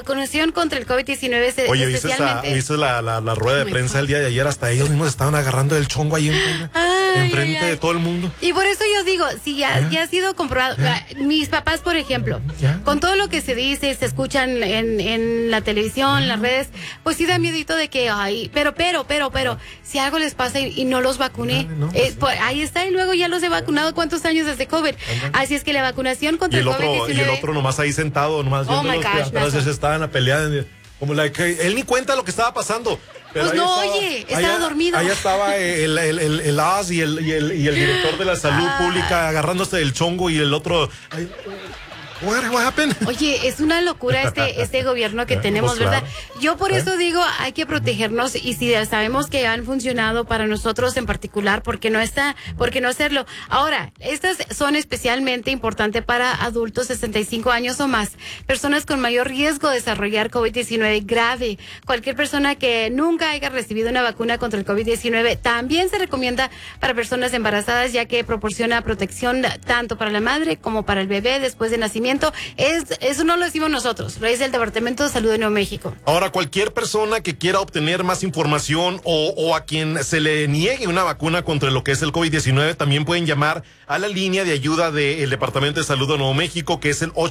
vacunación contra el COVID-19 Oye, especialmente... ¿viste la rueda de prensa el día de ayer? Hasta ellos mismos estaban agarrando el chongo ahí enfrente de todo el mundo. Y por eso yo digo, si ya ha sido comprobado, mis papás, por ejemplo, con todo lo que se dice, se escuchan en la televisión, en las redes, pues sí da miedito de que, pero, si algo les pasa y no los vacuné, ahí está, y luego ya los he vacunado, ¿cuántos años desde COVID? Así es que la vacunación contra el COVID-19... Y el otro nomás ahí sentado, nomás viendo los que atrás se estaban a pelear, como que él ni cuenta lo que estaba pasando. Pero pues no, estaba dormido. Ahí estaba el AS y el director de la salud pública agarrándose del chongo y el otro... What happened? Oye, es una locura este gobierno que tenemos, pues ¿verdad? Yo por eso digo, hay que protegernos, y si sabemos que han funcionado para nosotros en particular, ¿por qué no hacerlo? Ahora, estas son especialmente importantes para adultos 65 años o más, personas con mayor riesgo de desarrollar COVID-19 grave. Cualquier persona que nunca haya recibido una vacuna contra el COVID-19 también se recomienda para personas embarazadas, ya que proporciona protección tanto para la madre como para el bebé después de nacimiento. Eso no lo decimos nosotros, lo dice el Departamento de Salud de Nuevo México. Ahora, cualquier persona que quiera obtener más información o a quien se le niegue una vacuna contra lo que es el COVID-19, también pueden llamar a la línea de ayuda del Departamento de Salud de Nuevo México, que es el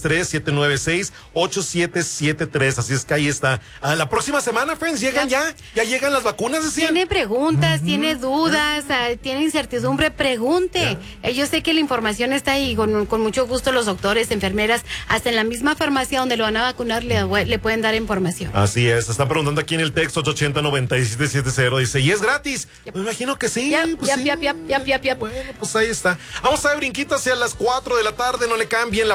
833-796-8773. Así es que ahí está. La próxima semana, friends, llegan ya llegan las vacunas, decían. Tiene preguntas, tiene dudas, tiene incertidumbre, pregunte. Yo sé que la información está ahí, con mucho gusto los doctores, enfermeras, hasta en la misma farmacia donde lo van a vacunar le pueden dar información. Así es, están preguntando aquí en el texto 880-9770, dice, ¿y es gratis? Pues me imagino que sí. Bueno, pues ahí está. Vamos a ver, brinquito hacia las 4 de la tarde, no le cambien.